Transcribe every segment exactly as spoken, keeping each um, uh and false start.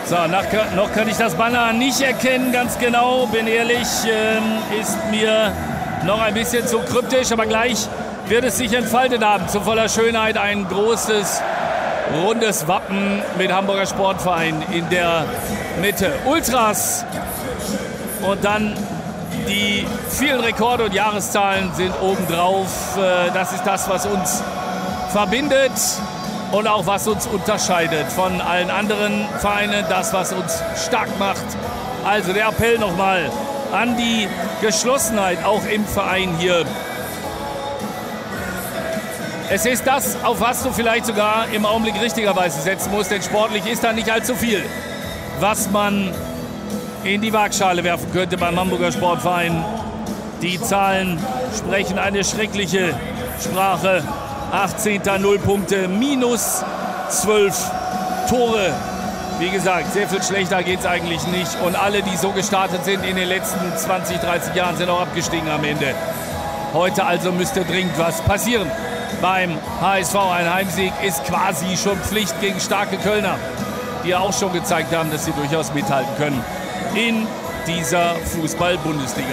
So, nach, noch kann ich das Banner nicht erkennen, ganz genau, bin ehrlich, ähm, ist mir noch ein bisschen zu kryptisch, aber gleich wird es sich entfaltet haben. Zu voller Schönheit ein großes, rundes Wappen mit Hamburger Sportverein in der Mitte. Ultras und dann die vielen Rekorde und Jahreszahlen sind obendrauf. Das ist das, was uns verbindet. Und auch was uns unterscheidet von allen anderen Vereinen, das, was uns stark macht. Also der Appell nochmal an die Geschlossenheit, auch im Verein hier. Es ist das, auf was du vielleicht sogar im Augenblick richtigerweise setzen musst, denn sportlich ist da nicht allzu viel, was man in die Waagschale werfen könnte beim Hamburger Sportverein. Die Zahlen sprechen eine schreckliche Sprache. achtzehnter null Punkte, minus zwölf Tore. Wie gesagt, sehr viel schlechter geht es eigentlich nicht. Und alle, die so gestartet sind in den letzten zwanzig, dreißig Jahren, sind auch abgestiegen am Ende. Heute also müsste dringend was passieren. Beim H S V ein Heimsieg ist quasi schon Pflicht gegen starke Kölner, die ja auch schon gezeigt haben, dass sie durchaus mithalten können in dieser Fußball-Bundesliga.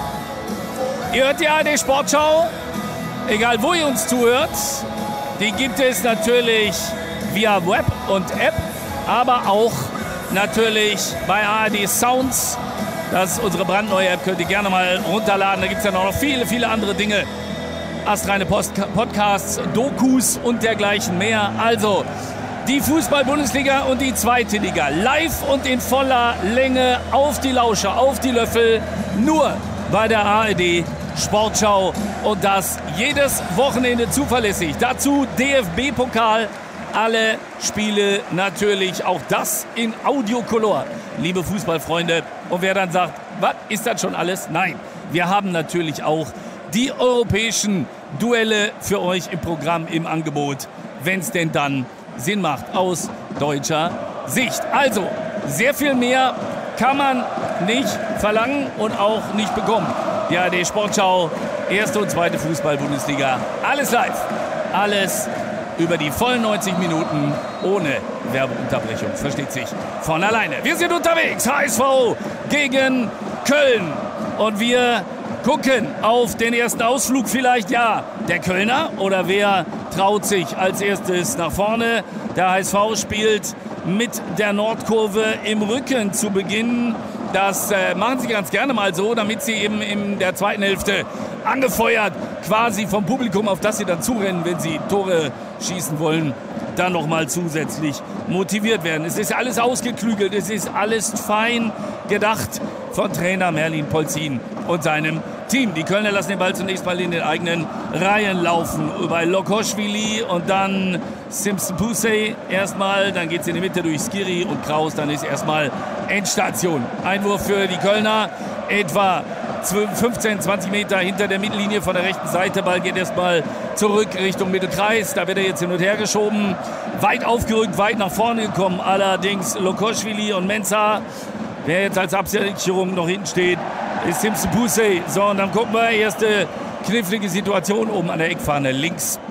Ihr hört die A R D Sportschau. Egal, wo ihr uns zuhört, die gibt es natürlich via Web und App, aber auch natürlich bei A R D Sounds. Das ist unsere brandneue App, könnt ihr gerne mal runterladen. Da gibt es ja noch viele, viele andere Dinge. Astreine Post Podcasts, Dokus und dergleichen mehr. Also die Fußball-Bundesliga und die zweite Liga live und in voller Länge auf die Lauscher, auf die Löffel, nur bei der A R D Sportschau und das jedes Wochenende zuverlässig. Dazu D F B-Pokal, alle Spiele natürlich, auch das in Audiocolor, liebe Fußballfreunde. Und wer dann sagt, was ist das schon alles? Nein, wir haben natürlich auch die europäischen Duelle für euch im Programm, im Angebot, wenn es denn dann Sinn macht aus deutscher Sicht. Also, sehr viel mehr kann man nicht verlangen und auch nicht bekommen. Die A R D Sportschau, erste und zweite Fußball-Bundesliga. Alles live, alles über die vollen neunzig Minuten ohne Werbeunterbrechung. Versteht sich von alleine. Wir sind unterwegs, H S V gegen Köln. Und wir gucken auf den ersten Ausflug vielleicht, ja, der Kölner. Oder wer traut sich als erstes nach vorne? Der H S V spielt mit der Nordkurve im Rücken zu Beginn. Das äh, machen sie ganz gerne mal so, damit sie eben in der zweiten Hälfte angefeuert quasi vom Publikum, auf das sie dann zurennen, wenn sie Tore schießen wollen, dann nochmal zusätzlich motiviert werden. Es ist alles ausgeklügelt, es ist alles fein gedacht von Trainer Merlin Polzin und seinem Team. Die Kölner lassen den Ball zunächst mal in den eigenen Reihen laufen. Bei Lokoschwili und dann Simpson Pusey erstmal. Dann geht es in die Mitte durch Skiri und Kraus. Dann ist erstmal Endstation. Einwurf für die Kölner. Etwa fünfzehn, zwanzig Meter hinter der Mittellinie von der rechten Seite. Ball geht erstmal zurück Richtung Mittelkreis. Da wird er jetzt hin und her geschoben. Weit aufgerückt, weit nach vorne gekommen. Allerdings Lokoschwili und Mensah. Wer jetzt als Absicherung noch hinten steht, ist Simpson Pusey. So, und dann gucken wir, erste knifflige Situation oben an der Eckfahne links.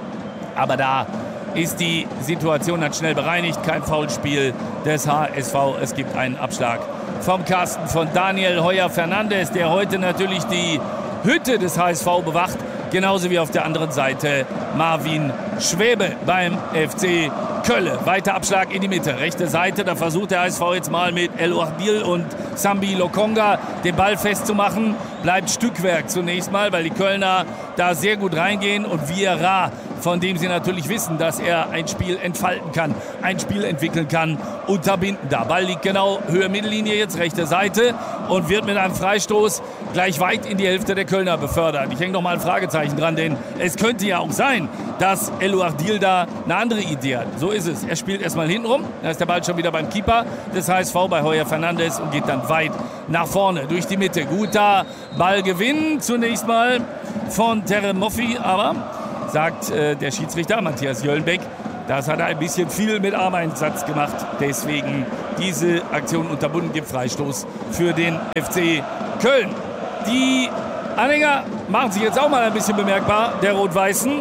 Aber da ist die Situation dann schnell bereinigt. Kein Foulspiel des H S V. Es gibt einen Abschlag vom Kasten von Daniel Heuer-Fernandes, der heute natürlich die Hütte des H S V bewacht. Genauso wie auf der anderen Seite Marvin Schwäbe beim F C Köln. Weiter Abschlag in die Mitte. Rechte Seite, da versucht der H S V jetzt mal mit El Ouardil und Sambi Lokonga den Ball festzumachen. Bleibt Stückwerk zunächst mal, weil die Kölner da sehr gut reingehen. Und Vieira, von dem sie natürlich wissen, dass er ein Spiel entfalten kann, ein Spiel entwickeln kann, unterbinden. Da Ball liegt genau Höhe Mittellinie, jetzt rechte Seite und wird mit einem Freistoß gleich weit in die Hälfte der Kölner befördert. Ich hänge noch mal ein Fragezeichen dran, denn es könnte ja auch sein, dass El Ouardil da eine andere Idee hat. So ist es. Er spielt erstmal hintenrum, da ist der Ball schon wieder beim Keeper des H S V bei Heuer-Fernandes und geht dann weit nach vorne durch die Mitte. Guter Ballgewinn zunächst mal von Teremoffi, aber sagt äh, der Schiedsrichter Matthias Jöllenbeck, das hat er ein bisschen viel mit Armeinsatz gemacht. Deswegen diese Aktion unterbunden, gibt Freistoß für den F C Köln. Die Anhänger machen sich jetzt auch mal ein bisschen bemerkbar, der Rot-Weißen.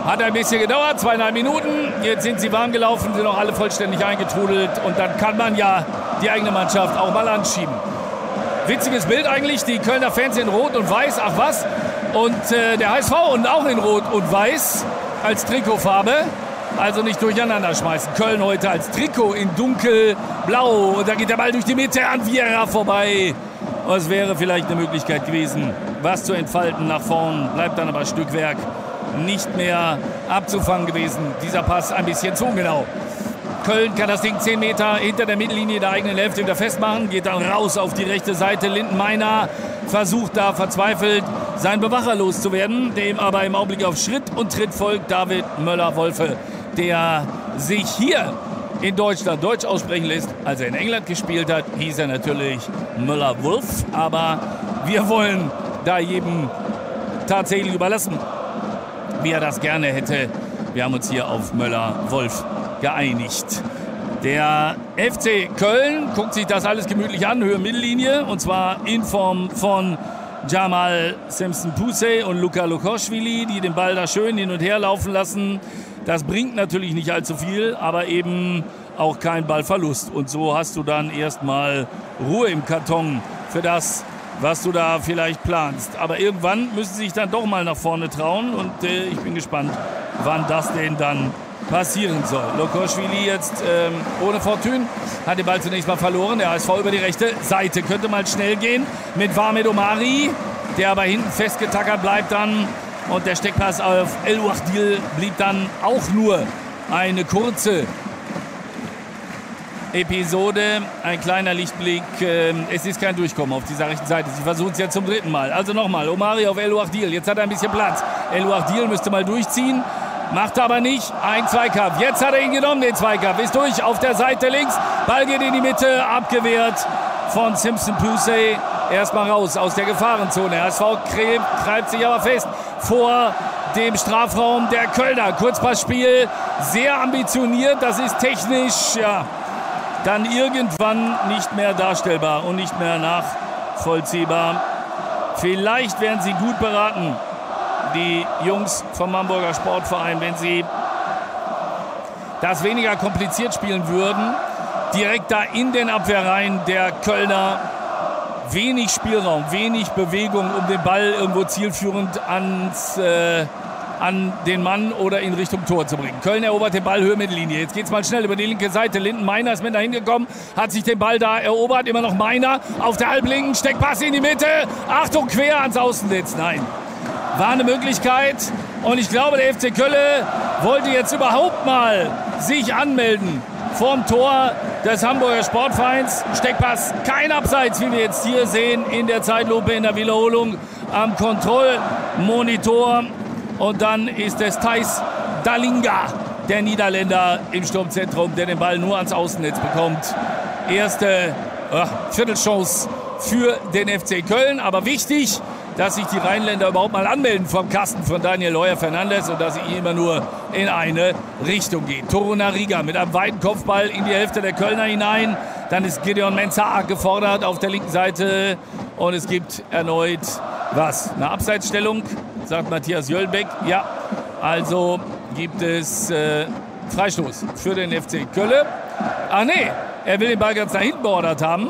Hat ein bisschen gedauert, zweieinhalb Minuten. Jetzt sind sie warm gelaufen, sind auch alle vollständig eingetrudelt. Und dann kann man ja die eigene Mannschaft auch mal anschieben. Witziges Bild eigentlich, die Kölner Fans in Rot und Weiß, ach was. Und äh, der H S V und auch in Rot und Weiß als Trikotfarbe. Also nicht durcheinander schmeißen. Köln heute als Trikot in dunkelblau. Und da geht der Ball durch die Mitte an Vieira vorbei. Und es wäre vielleicht eine Möglichkeit gewesen, was zu entfalten nach vorn. Bleibt dann aber Stückwerk nicht mehr abzufangen gewesen. Dieser Pass ein bisschen zu ungenau. Köln kann das Ding zehn Meter hinter der Mittellinie der eigenen Hälfte wieder festmachen. Geht dann raus auf die rechte Seite. Lindenmeiner versucht da verzweifelt, seinen Bewacher loszuwerden. Dem aber im Augenblick auf Schritt und Tritt folgt David Möller-Wolfe, der sich hier in Deutschland Deutsch aussprechen lässt. Als er in England gespielt hat, hieß er natürlich Möller-Wolf. Aber wir wollen da jedem tatsächlich überlassen, wie er das gerne hätte. Wir haben uns hier auf Möller-Wolf geeinigt. Der F C Köln guckt sich das alles gemütlich an, Höhe Mittellinie, und zwar in Form von Jamal Simpson-Poussey und Luka Lukoschwili, die den Ball da schön hin und her laufen lassen. Das bringt natürlich nicht allzu viel, aber eben auch kein Ballverlust. Und so hast du dann erstmal Ruhe im Karton für das, was du da vielleicht planst. Aber irgendwann müssen sie sich dann doch mal nach vorne trauen und äh, ich bin gespannt, wann das denn dann passieren soll. Lukoschwili jetzt ähm, ohne Fortune, hat den Ball zunächst mal verloren. Der H S V über die rechte Seite, könnte mal schnell gehen mit Vamed Omari, der aber hinten festgetackert bleibt dann. Und der Steckpass auf El Ouahdil blieb dann auch nur eine kurze Episode. Ein kleiner Lichtblick. Es ist kein Durchkommen auf dieser rechten Seite. Sie versuchen es jetzt zum dritten Mal. Also nochmal, Omari auf El Ouahdil. Jetzt hat er ein bisschen Platz. El Ouahdil müsste mal durchziehen. Macht aber nicht. Ein Zweikampf. Jetzt hat er ihn genommen, den Zweikampf. Ist durch auf der Seite links. Ball geht in die Mitte. Abgewehrt von Simpson-Poussey. Erstmal raus aus der Gefahrenzone. Der H S V treibt sich aber fest vor dem Strafraum der Kölner. Kurzpassspiel, sehr ambitioniert. Das ist technisch, ja, dann irgendwann nicht mehr darstellbar und nicht mehr nachvollziehbar. Vielleicht wären sie gut beraten, die Jungs vom Hamburger Sportverein, wenn sie das weniger kompliziert spielen würden. Direkt da in den Abwehrreihen der Kölner. Wenig Spielraum, wenig Bewegung, um den Ball irgendwo zielführend ans, äh, an den Mann oder in Richtung Tor zu bringen. Köln erobert den Ball, Höhe Mittellinie. Jetzt geht es mal schnell über die linke Seite. Lindenmeiner ist mit dahin gekommen, hat sich den Ball da erobert. Immer noch Meiner auf der halblinken, Steckpass in die Mitte. Achtung, quer ans Außennetz. Nein, war eine Möglichkeit. Und ich glaube, der F C Köln wollte jetzt überhaupt mal sich anmelden vorm Tor des Hamburger Sportvereins. Steckpass, kein Abseits, wie wir jetzt hier sehen in der Zeitlupe in der Wiederholung am Kontrollmonitor. Und dann ist es Thijs Dallinga, der Niederländer im Sturmzentrum, der den Ball nur ans Außennetz bekommt. Erste äh, Viertelchance für den F C Köln, aber wichtig, dass sich die Rheinländer überhaupt mal anmelden vom Kasten von Daniel Heuer-Fernandes und dass sie immer nur in eine Richtung geht. Torunariga mit einem weiten Kopfball in die Hälfte der Kölner hinein. Dann ist Gideon Mensah gefordert auf der linken Seite und es gibt erneut was? Eine Abseitsstellung, sagt Matthias Jöllbeck. Ja, also gibt es äh, Freistoß für den F C Köln. Ach nee, er will den Ball ganz nach hinten beordert haben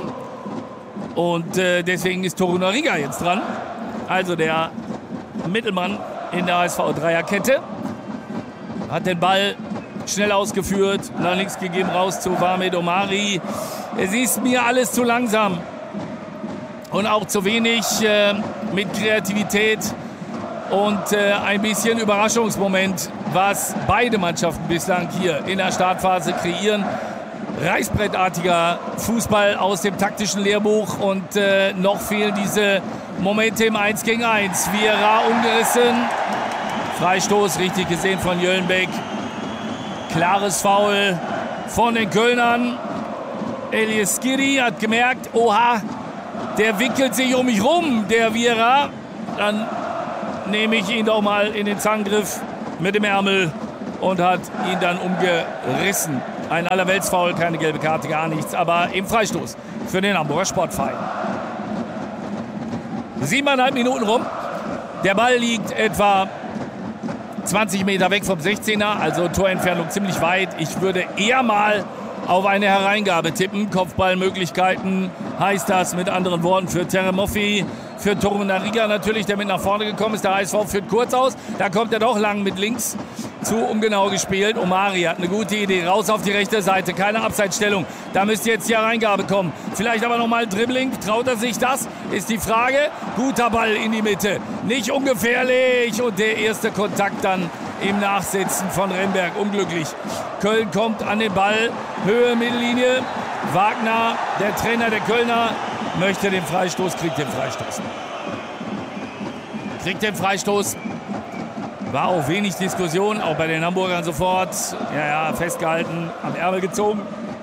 und äh, deswegen ist Torunariga jetzt dran. Also der Mittelmann in der H S V-Dreierkette hat den Ball schnell ausgeführt, nach links gegeben, raus zu Vamed Omari. Es ist mir alles zu langsam und auch zu wenig äh, mit Kreativität und äh, ein bisschen Überraschungsmoment, was beide Mannschaften bislang hier in der Startphase kreieren. Reißbrettartiger Fußball aus dem taktischen Lehrbuch und äh, noch fehlen diese Momente im eins gegen eins. Vieira umgerissen. Freistoß, richtig gesehen von Jöllbeck. Klares Foul von den Kölnern. Elias Skiri hat gemerkt, oha, der wickelt sich um mich rum, der Vieira. Dann nehme ich ihn doch mal in den Zangriff mit dem Ärmel und hat ihn dann umgerissen. Ein Allerweltsfoul, keine gelbe Karte, gar nichts, aber im Freistoß für den Hamburger Sportverein. Siebeneinhalb Minuten rum. Der Ball liegt etwa zwanzig Meter weg vom sechzehner, also Torentfernung ziemlich weit. Ich würde eher mal auf eine Hereingabe tippen. Kopfballmöglichkeiten heißt das mit anderen Worten für Teremoffi, für Torunariga natürlich, der mit nach vorne gekommen ist. Der H S V führt kurz aus, da kommt er doch lang mit links zu ungenau gespielt. Omari hat eine gute Idee, raus auf die rechte Seite, keine Abseitsstellung. Da müsste jetzt die Hereingabe kommen. Vielleicht aber nochmal Dribbling, traut er sich das? Ist die Frage. Guter Ball in die Mitte, nicht ungefährlich und der erste Kontakt dann im Nachsetzen von Remberg, unglücklich. Köln kommt an den Ball, Höhe, Mittellinie. Wagner, der Trainer der Kölner, möchte den Freistoß, kriegt den Freistoß. Kriegt den Freistoß. War auch wenig Diskussion, auch bei den Hamburgern sofort. Ja, ja, festgehalten, am Ärmel gezogen.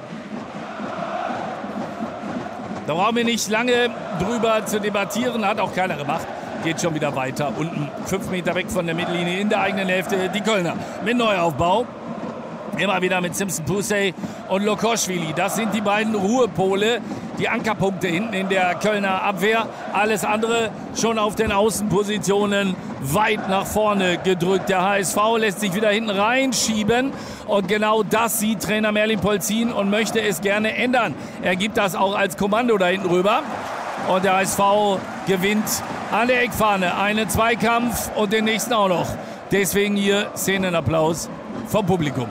Da brauchen wir nicht lange drüber zu debattieren, hat auch keiner gemacht. Geht schon wieder weiter. Unten fünf Meter weg von der Mittellinie in der eigenen Hälfte. Die Kölner mit Neuaufbau. Immer wieder mit Simpson Pusey und Lokoschwili. Das sind die beiden Ruhepole, die Ankerpunkte hinten in der Kölner Abwehr. Alles andere schon auf den Außenpositionen weit nach vorne gedrückt. Der H S V lässt sich wieder hinten reinschieben. Und genau das sieht Trainer Merlin Polzin und möchte es gerne ändern. Er gibt das auch als Kommando da hinten rüber. Und der H S V gewinnt an der Eckfahne einen Zweikampf und den nächsten auch noch. Deswegen hier Szenenapplaus vom Publikum.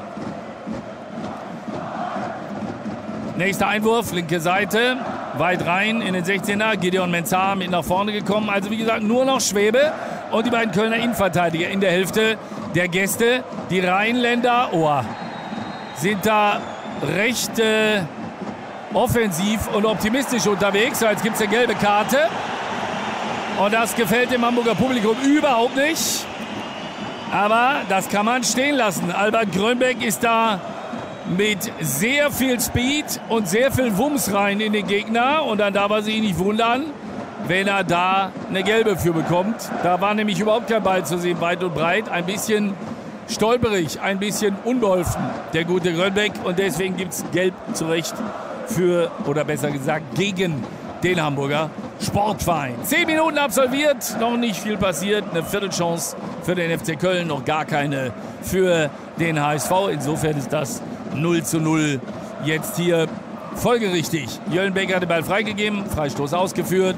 Nächster Einwurf, linke Seite, weit rein in den sechzehner. Gideon Mensah mit nach vorne gekommen. Also wie gesagt, nur noch Schwebe und die beiden Kölner Innenverteidiger in der Hälfte der Gäste. Die Rheinländer oh, sind da recht äh, offensiv und optimistisch unterwegs. So, jetzt gibt es eine gelbe Karte. Und das gefällt dem Hamburger Publikum überhaupt nicht. Aber das kann man stehen lassen. Albert Grönbeck ist da mit sehr viel Speed und sehr viel Wumms rein in den Gegner. Und dann darf er sich nicht wundern, wenn er da eine gelbe für bekommt. Da war nämlich überhaupt kein Ball zu sehen, weit und breit. Ein bisschen stolperig, ein bisschen unbeholfen, der gute Grönbeck. Und deswegen gibt es gelb zu Recht für, oder besser gesagt, gegen den Hamburger Sportverein. Zehn Minuten absolviert, noch nicht viel passiert. Eine Viertelchance für den F C Köln, noch gar keine für den H S V. Insofern ist das null zu null jetzt hier folgerichtig. Jöllenbeck hat den Ball freigegeben, Freistoß ausgeführt.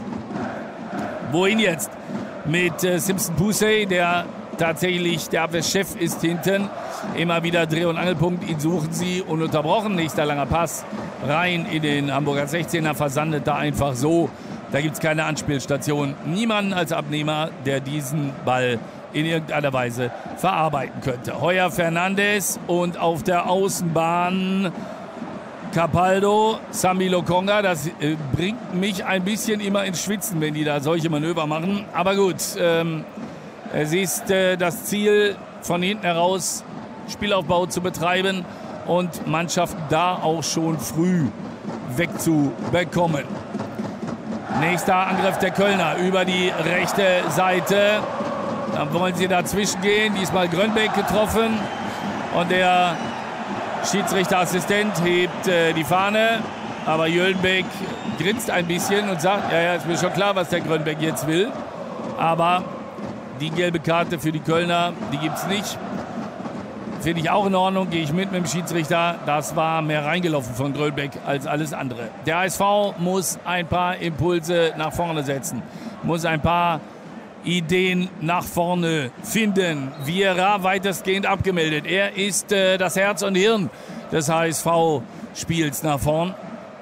Wohin jetzt? Mit äh, Simpson Pusey, der tatsächlich der Abwehrchef ist hinten. Immer wieder Dreh- und Angelpunkt, ihn suchen sie ununterbrochen. Nächster langer Pass rein in den Hamburger sechzehner, versandet da einfach so. Da gibt es keine Anspielstation. Niemanden als Abnehmer, der diesen Ball in irgendeiner Weise verarbeiten könnte. Heuer Fernandes und auf der Außenbahn Capaldo, Sambi Lokonga. Das äh, bringt mich ein bisschen immer ins Schwitzen, wenn die da solche Manöver machen. Aber gut, ähm, es ist äh, das Ziel, von hinten heraus Spielaufbau zu betreiben und Mannschaften da auch schon früh wegzubekommen. Nächster Angriff der Kölner über die rechte Seite. Dann wollen sie dazwischen gehen. Diesmal Grönbeck getroffen. Und der Schiedsrichterassistent hebt äh, die Fahne. Aber Jöllenbeck grinst ein bisschen und sagt, ja, ja, ist mir schon klar, was der Grönbeck jetzt will. Aber die gelbe Karte für die Kölner, die gibt es nicht. Finde ich auch in Ordnung, gehe ich mit mit dem Schiedsrichter. Das war mehr reingelaufen von Grönbeck als alles andere. Der H S V muss ein paar Impulse nach vorne setzen. Muss ein paar Ideen nach vorne finden. Vieira weitestgehend abgemeldet. Er ist äh, das Herz und Hirn des H S V-Spiels nach vorn.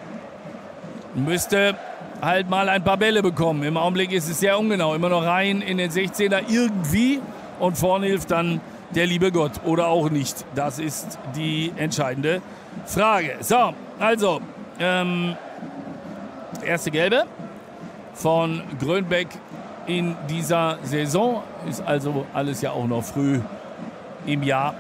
Müsste halt mal ein paar Bälle bekommen. Im Augenblick ist es sehr ungenau. Immer noch rein in den sechzehner irgendwie. Und vorne hilft dann der liebe Gott oder auch nicht. Das ist die entscheidende Frage. So, also, ähm, erste Gelbe von Grönbeck in dieser Saison. Ist also alles ja auch noch früh im Jahr.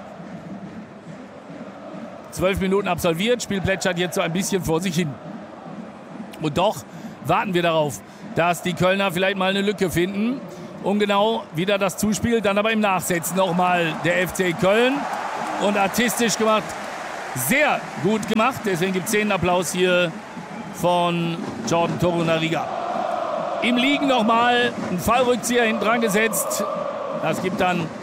Zwölf Minuten absolviert. Spiel plätschert jetzt so ein bisschen vor sich hin. Und doch warten wir darauf, dass die Kölner vielleicht mal eine Lücke finden. Ungenau wieder das Zuspiel, dann aber im Nachsetzen nochmal der F C Köln. Und artistisch gemacht, sehr gut gemacht. Deswegen gibt es einen Applaus hier von Jordan Torunariga. Im Liegen nochmal ein Fallrückzieher hinten dran gesetzt. Das gibt dann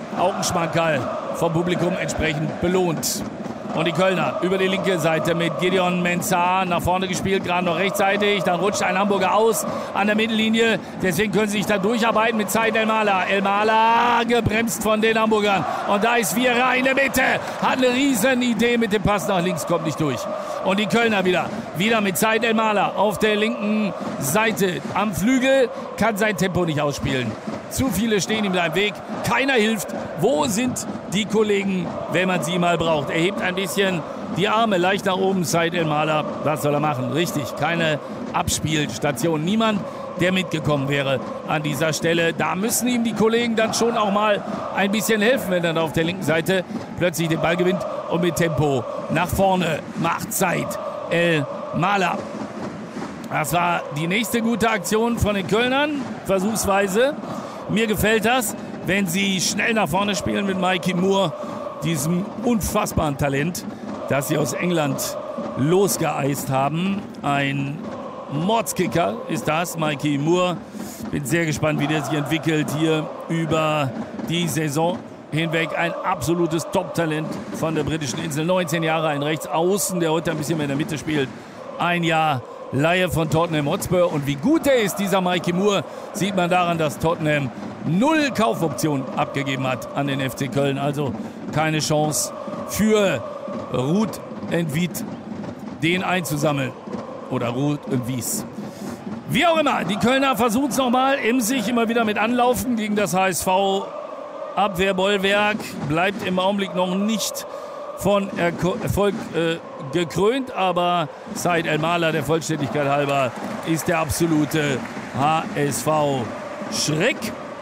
Auch ein Schmankerl vom Publikum entsprechend belohnt. Und die Kölner über die linke Seite mit Gideon Mensah nach vorne gespielt, gerade noch rechtzeitig. Dann rutscht ein Hamburger aus an der Mittellinie. Deswegen können sie sich da durcharbeiten mit Said Elmalah. Elmalah gebremst von den Hamburgern. Und da ist Vieira in der Mitte. Hat eine riesen Idee mit dem Pass nach links, kommt nicht durch. Und die Kölner wieder. Wieder mit Said Elmalah auf der linken Seite. Am Flügel kann sein Tempo nicht ausspielen. Zu viele stehen ihm da im Weg. Keiner hilft. Wo sind die Kollegen, wenn man sie mal braucht? Er hebt ein bisschen die Arme leicht nach oben. Said Elmalah, was soll er machen? Richtig, keine Abspielstation. Niemand, der mitgekommen wäre an dieser Stelle. Da müssen ihm die Kollegen dann schon auch mal ein bisschen helfen, wenn er dann auf der linken Seite plötzlich den Ball gewinnt und mit Tempo nach vorne macht Said Elmalah. Das war die nächste gute Aktion von den Kölnern, versuchsweise. Mir gefällt das, wenn sie schnell nach vorne spielen mit Mikey Moore, diesem unfassbaren Talent, das sie aus England losgeeist haben. Ein Mordskicker ist das, Mikey Moore. Bin sehr gespannt, wie der sich entwickelt hier über die Saison hinweg. Ein absolutes Top-Talent von der britischen Insel. neunzehn Jahre, ein Rechtsaußen, der heute ein bisschen mehr in der Mitte spielt. Ein Jahr Leihe von Tottenham Hotspur. Und wie gut er ist, dieser Mikey Moore, sieht man daran, dass Tottenham null Kaufoption abgegeben hat an den F C Köln. Also keine Chance für Ruud en Wied, den einzusammeln. Oder Ruud en Wies. Wie auch immer, die Kölner versuchen es nochmal. Emsig immer wieder mit Anlaufen gegen das H S V. Abwehrbollwerk bleibt im Augenblick noch nicht von Erfolg äh, gekrönt, aber Said Elmalah, der Vollständigkeit halber, ist der absolute H S V-Schreck.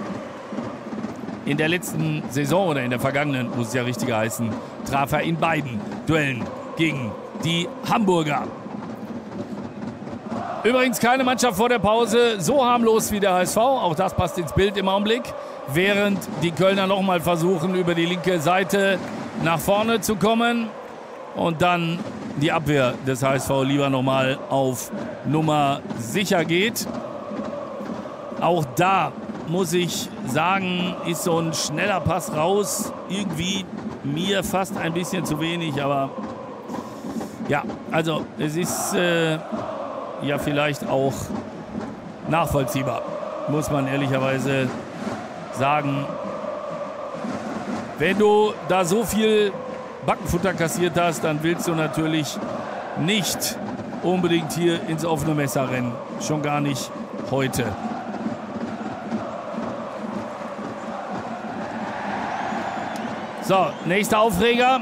In der letzten Saison oder in der vergangenen, muss es ja richtiger heißen, traf er in beiden Duellen gegen die Hamburger. Übrigens keine Mannschaft vor der Pause so harmlos wie der H S V, auch das passt ins Bild im Augenblick, während die Kölner nochmal versuchen, über die linke Seite nach vorne zu kommen und dann die Abwehr des H S V lieber nochmal auf Nummer sicher geht. Auch da muss ich sagen, ist so ein schneller Pass raus irgendwie mir fast ein bisschen zu wenig, aber ja, also es ist äh, ja vielleicht auch nachvollziehbar, muss man ehrlicherweise sagen. Wenn du da so viel Backenfutter kassiert hast, dann willst du natürlich nicht unbedingt hier ins offene Messer rennen. Schon gar nicht heute. So, nächster Aufreger.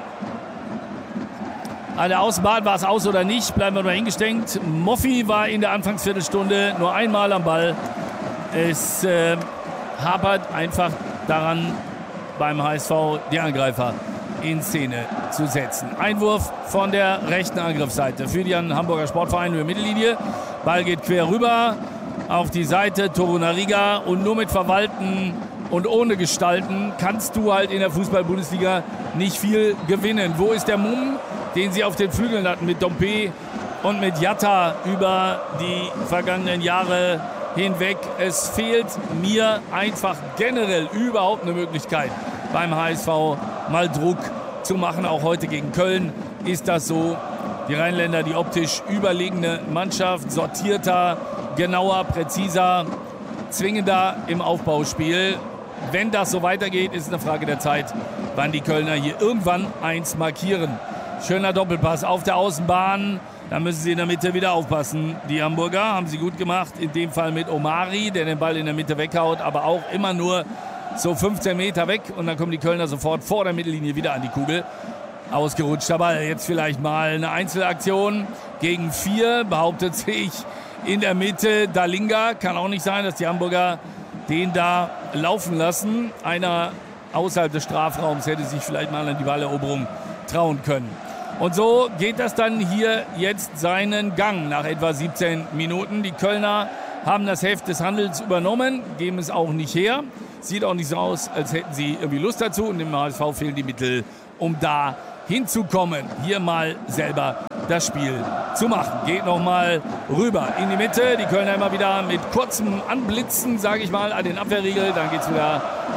An der Außenbahn war es aus oder nicht, bleiben wir mal hingesteckt. Moffi war in der Anfangsviertelstunde nur einmal am Ball. Es äh, hapert einfach daran, beim H S V die Angreifer in Szene zu setzen. Einwurf von der rechten Angriffsseite für den Hamburger Sportverein über Mittellinie. Ball geht quer rüber auf die Seite Torunariga und nur mit Verwalten und ohne Gestalten kannst du halt in der Fußball-Bundesliga nicht viel gewinnen. Wo ist der Mumm, den sie auf den Flügeln hatten mit Dompe und mit Jatta über die vergangenen Jahre hinweg? Es fehlt mir einfach generell überhaupt eine Möglichkeit, beim H S V mal Druck zu machen. Auch heute gegen Köln ist das so. Die Rheinländer, die optisch überlegene Mannschaft, sortierter, genauer, präziser, zwingender im Aufbauspiel. Wenn das so weitergeht, ist es eine Frage der Zeit, wann die Kölner hier irgendwann eins markieren. Schöner Doppelpass auf der Außenbahn. Da müssen sie in der Mitte wieder aufpassen. Die Hamburger haben sie gut gemacht. In dem Fall mit Omari, der den Ball in der Mitte weghaut. Aber auch immer nur so fünfzehn Meter weg. Und dann kommen die Kölner sofort vor der Mittellinie wieder an die Kugel. Ausgerutschter Ball. Jetzt vielleicht mal eine Einzelaktion gegen vier. Behauptet sich in der Mitte Dalinga. Kann auch nicht sein, dass die Hamburger den da laufen lassen. Einer außerhalb des Strafraums hätte sich vielleicht mal an die Balleroberung trauen können. Und so geht das dann hier jetzt seinen Gang nach etwa siebzehn Minuten. Die Kölner haben das Heft des Handels übernommen, geben es auch nicht her. Sieht auch nicht so aus, als hätten sie irgendwie Lust dazu. Und dem H S V fehlen die Mittel, um da hinzukommen. Hier mal selber das Spiel zu machen. Geht nochmal rüber in die Mitte. Die Kölner immer wieder mit kurzem Anblitzen, sage ich mal, an den Abwehrriegel. Dann geht es wieder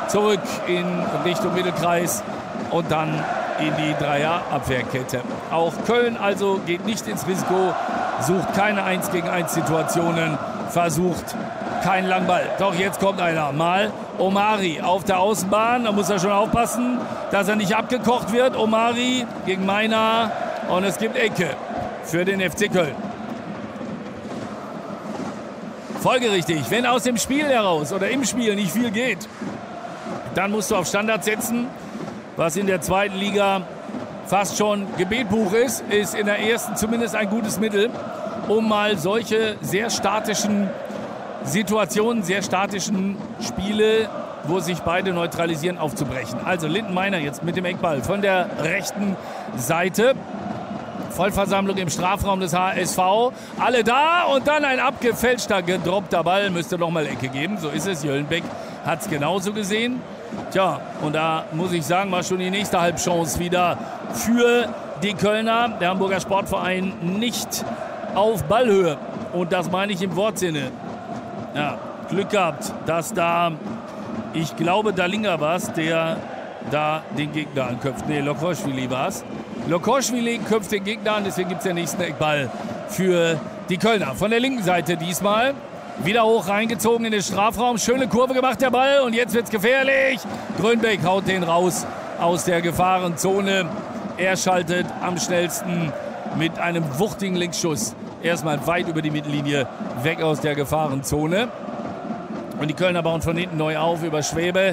zurück in Richtung Mittelkreis und dann in die Dreier-Abwehrkette. Auch Köln also geht nicht ins Risiko, sucht keine eins gegen eins Situationen, versucht keinen Langball. Doch jetzt kommt einer. Mal Omari auf der Außenbahn. Da muss er schon aufpassen, dass er nicht abgekocht wird. Omari gegen Meiner und es gibt Ecke für den F C Köln. Folgerichtig, wenn aus dem Spiel heraus oder im Spiel nicht viel geht, dann musst du auf Standard setzen. Was in der zweiten Liga fast schon Gebetbuch ist, ist in der ersten zumindest ein gutes Mittel, um mal solche sehr statischen Situationen, sehr statischen Spiele, wo sich beide neutralisieren, aufzubrechen. Also Lindenmeiner jetzt mit dem Eckball von der rechten Seite. Vollversammlung im Strafraum des H S V. Alle da und dann ein abgefälschter, gedroppter Ball. Müsste noch mal Ecke geben. So ist es. Jöllenbeck hat es genauso gesehen. Tja, und da muss ich sagen, war schon die nächste Halbchance wieder für die Kölner. Der Hamburger Sportverein nicht auf Ballhöhe. Und das meine ich im Wortsinne. Ja, Glück gehabt, dass da, ich glaube, Dalinga war es, der da den Gegner anköpft. Nee, Lokoschwili war es. Lokoschwili köpft den Gegner an, deswegen gibt es den nächsten Eckball für die Kölner. Von der linken Seite diesmal. Wieder hoch reingezogen in den Strafraum. Schöne Kurve gemacht, der Ball. Und jetzt wird es gefährlich. Grönbeck haut den raus aus der Gefahrenzone. Er schaltet am schnellsten mit einem wuchtigen Linksschuss erstmal weit über die Mittellinie weg aus der Gefahrenzone. Und die Kölner bauen von hinten neu auf über Schwäbe.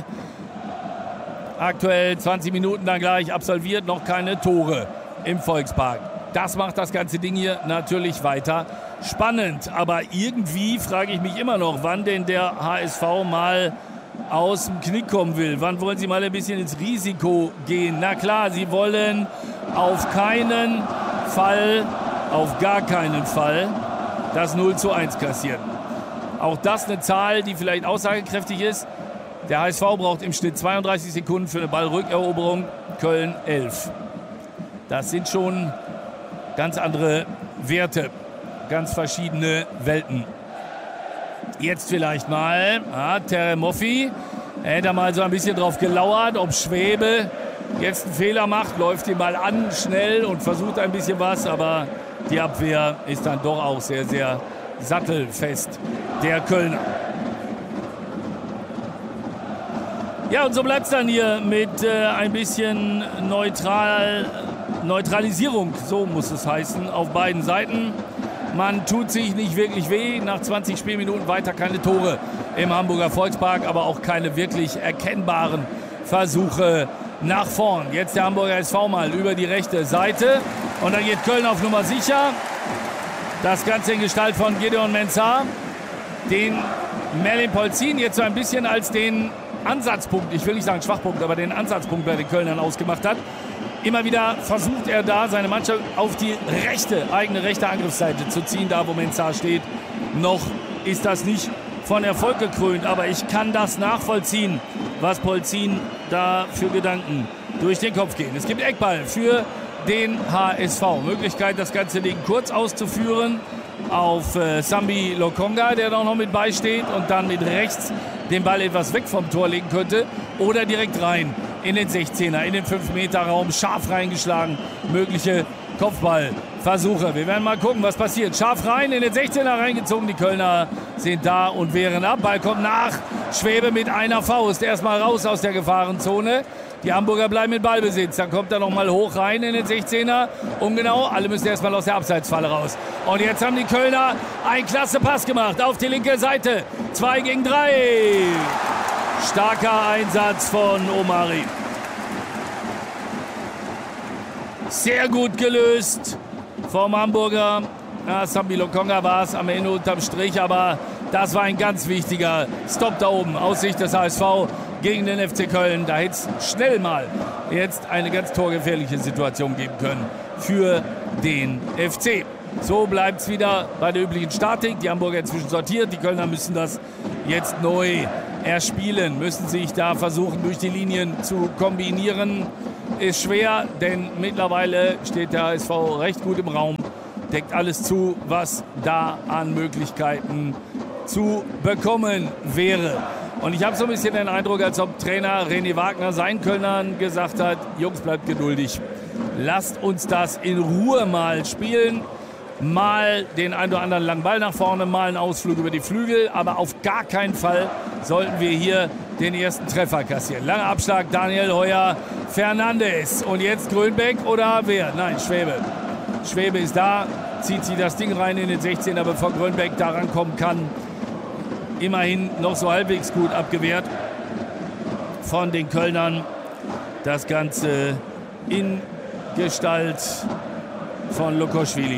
Aktuell zwanzig Minuten dann gleich absolviert, noch keine Tore im Volkspark. Das macht das ganze Ding hier natürlich weiter spannend. Aber irgendwie frage ich mich immer noch, wann denn der H S V mal aus dem Knick kommen will. Wann wollen sie mal ein bisschen ins Risiko gehen? Na klar, sie wollen auf keinen Fall, auf gar keinen Fall das null zu eins kassieren. Auch das eine Zahl, die vielleicht aussagekräftig ist. Der H S V braucht im Schnitt zweiunddreißig Sekunden für eine Ballrückeroberung, Köln elf. Das sind schon ganz andere Werte, ganz verschiedene Welten. Jetzt vielleicht mal ah, Teremoffi. Er hätte mal so ein bisschen drauf gelauert, ob Schwäbe jetzt einen Fehler macht, läuft den Ball an, schnell und versucht ein bisschen was, aber die Abwehr ist dann doch auch sehr, sehr sattelfest der Kölner. Ja, und so bleibt es dann hier mit äh, ein bisschen neutral, Neutralisierung, so muss es heißen, auf beiden Seiten. Man tut sich nicht wirklich weh, nach zwanzig Spielminuten weiter keine Tore im Hamburger Volkspark, aber auch keine wirklich erkennbaren Versuche nach vorn. Jetzt der Hamburger S V mal über die rechte Seite und dann geht Köln auf Nummer sicher. Das Ganze in Gestalt von Gideon Mensah, den Merlin Polzin jetzt so ein bisschen als den Ansatzpunkt, ich will nicht sagen Schwachpunkt, aber den Ansatzpunkt bei den Kölnern ausgemacht hat. Immer wieder versucht er da, seine Mannschaft auf die rechte, eigene rechte Angriffsseite zu ziehen, da wo Mensah steht. Noch ist das nicht von Erfolg gekrönt, aber ich kann das nachvollziehen, was Polzin da für Gedanken durch den Kopf gehen. Es gibt Eckball für den H S V. Möglichkeit, das ganze Ding kurz auszuführen auf äh, Sambi Lokonga, der da noch mit beisteht und dann mit rechts den Ball etwas weg vom Tor legen könnte oder direkt rein in den sechzehner, in den fünf Meter Raum, scharf reingeschlagen, mögliche Kopfballversuche. Wir werden mal gucken, was passiert. Scharf rein, in den sechzehner reingezogen, die Kölner sind da und wehren ab. Ball kommt nach, Schwäbe mit einer Faust, erstmal raus aus der Gefahrenzone. Die Hamburger bleiben in Ballbesitz. Dann kommt er noch mal hoch rein in den sechzehner. Ungenau, alle müssen erstmal aus der Abseitsfalle raus. Und jetzt haben die Kölner einen klasse Pass gemacht auf die linke Seite. zwei gegen drei. Starker Einsatz von Omari. Sehr gut gelöst vom Hamburger. Ja, Sambi Lokonga war es am Ende unterm Strich, aber das war ein ganz wichtiger Stopp da oben aus Sicht des H S V gegen den F C Köln. Da hätte es schnell mal jetzt eine ganz torgefährliche Situation geben können für den F C. So bleibt es wieder bei der üblichen Statik. Die Hamburger inzwischen sortiert. Die Kölner müssen das jetzt neu erspielen, müssen sich da versuchen, durch die Linien zu kombinieren. Ist schwer, denn mittlerweile steht der H S V recht gut im Raum, deckt alles zu, was da an Möglichkeiten zu bekommen wäre. Und ich habe so ein bisschen den Eindruck, als ob Trainer René Wagner seinen Kölnern gesagt hat, Jungs, bleibt geduldig. Lasst uns das in Ruhe mal spielen. Mal den einen oder anderen langen Ball nach vorne, mal einen Ausflug über die Flügel. Aber auf gar keinen Fall sollten wir hier den ersten Treffer kassieren. Langer Abschlag, Daniel Heuer, Fernandes. Und jetzt Grönbeck oder wer? Nein, Schwäbe. Schwäbe ist da, zieht sie das Ding rein in den sechzehner, bevor Grönbeck da rankommen kann. Immerhin noch so halbwegs gut abgewehrt von den Kölnern. Das Ganze in Gestalt von Lukoschwili.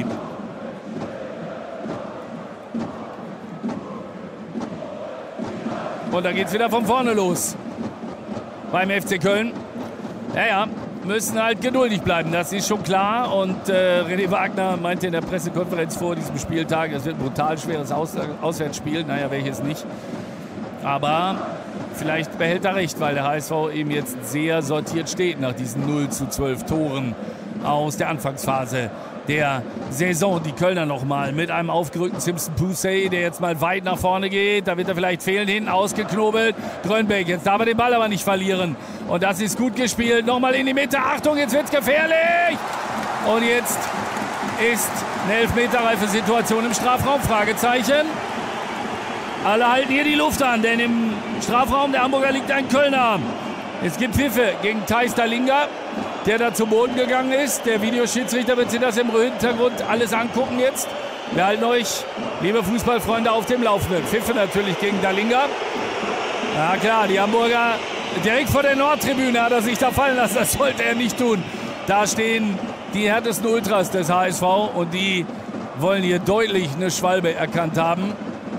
Und da geht es wieder von vorne los beim F C Köln. Ja, ja, müssen halt geduldig bleiben, das ist schon klar. Und äh, René Wagner meinte in der Pressekonferenz vor diesem Spieltag, es wird ein brutal schweres Aus Auswärtsspiel. Naja, welches nicht. Aber vielleicht behält er recht, weil der H S V eben jetzt sehr sortiert steht nach diesen null zu zwölf Toren aus der Anfangsphase der Saison. Die Kölner nochmal mit einem aufgerückten Simpson Poussey, der jetzt mal weit nach vorne geht. Da wird er vielleicht fehlen, hinten ausgeknobelt. Grönbeck, jetzt darf er den Ball aber nicht verlieren. Und das ist gut gespielt. Nochmal in die Mitte. Achtung, jetzt wird's gefährlich. Und jetzt ist eine elfmeterreife Situation im Strafraum. Fragezeichen. Alle halten hier die Luft an, denn im Strafraum der Hamburger liegt ein Kölner. Es gibt Pfiffe gegen Theis Dalinga, der da zu Boden gegangen ist. Der Videoschiedsrichter wird sich das im Hintergrund alles angucken jetzt. Wir halten euch, liebe Fußballfreunde, auf dem Laufenden. Pfiffe natürlich gegen Dalinga. Ja klar, die Hamburger direkt vor der Nordtribüne hat er sich da fallen lassen. Das sollte er nicht tun. Da stehen die härtesten Ultras des H S V und die wollen hier deutlich eine Schwalbe erkannt haben.